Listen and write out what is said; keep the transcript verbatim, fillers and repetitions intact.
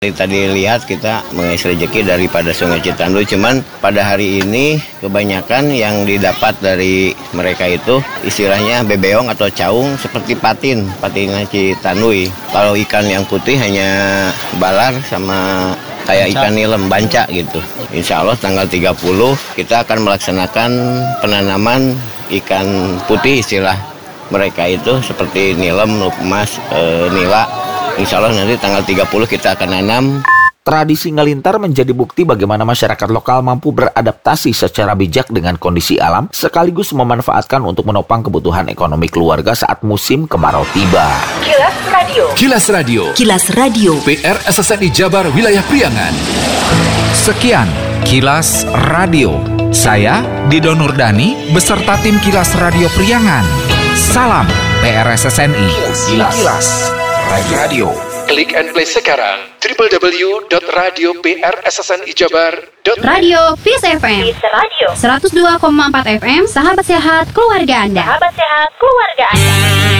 Tadi lihat kita mengais rezeki daripada Sungai Citanduy, cuman pada hari ini kebanyakan yang didapat dari mereka itu istilahnya bebeong atau caung seperti patin, patin Citanduy. Kalau ikan yang putih hanya balar sama kayak ikan nilem, banca gitu. Insya Allah tanggal tiga puluh kita akan melaksanakan penanaman ikan putih istilah mereka itu seperti nilem, emas, e, nila. Insya Allah nanti tanggal tiga puluh kita akan nanam. Tradisi ngalintar menjadi bukti bagaimana masyarakat lokal mampu beradaptasi secara bijak dengan kondisi alam, sekaligus memanfaatkan untuk menopang kebutuhan ekonomi keluarga saat musim kemarau tiba. Kilas Radio. Kilas Radio. Kilas Radio. P R S S N I Jabar Wilayah Priangan. Sekian Kilas Radio. Saya Dido Nurdani beserta tim Kilas Radio Priangan. Salam P R S S N I. Kilas. Kilas Radio. Klik and play sekarang w w w dot radio p r s s n i jabar dot net. Radio Peace F M Peace Radio. seratus dua koma empat F M, sahabat sehat keluarga Anda. Sahabat sehat keluarga Anda.